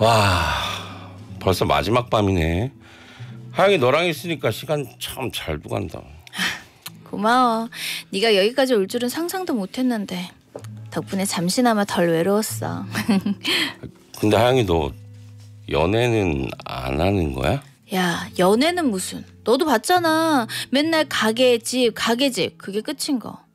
와, 벌써 마지막 밤이네. 하영이 너랑 있으니까 시간 참 잘도 간다. 고마워. 네가 여기까지 올 줄은 상상도 못했는데 덕분에 잠시나마 덜 외로웠어. 근데 하영이 너 연애는 안 하는 거야? 야, 연애는 무슨. 너도 봤잖아. 맨날 가게 집 그게 끝인 거.